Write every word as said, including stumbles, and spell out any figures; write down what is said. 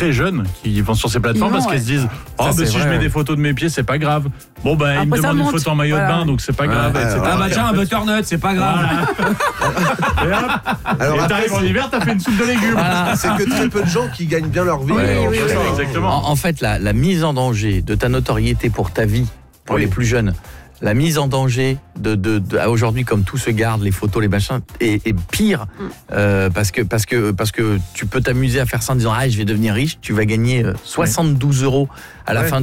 très jeunes qui vont sur ces plateformes Ils vont, parce qu'elles ouais. se disent oh, Ça, bah, c'est si vrai, je mets ouais. des photos de mes pieds, c'est pas grave. Bon, ben, bah, il me Après, ça demande une monte. photo en maillot Voilà. de bain, donc c'est pas grave, Ouais, et cetera. ouais. Ah bah tiens, un butternut, c'est pas grave. Et hop, Alors et après, t'arrives en hiver, t'as fait une soupe de légumes. c'est que très peu de gens qui gagnent bien leur vie. Oui, euh, en oui, faisant oui. ça. Exactement. En, en fait, la, la mise en danger de ta notoriété pour ta vie, pour Oui. les plus jeunes, la mise en danger de, de, de à aujourd'hui, comme tout se garde, les photos, les machins, est, est pire euh, parce que parce que parce que tu peux t'amuser à faire ça en disant ah je vais devenir riche, tu vas gagner euh, soixante-douze euros à la Ouais. fin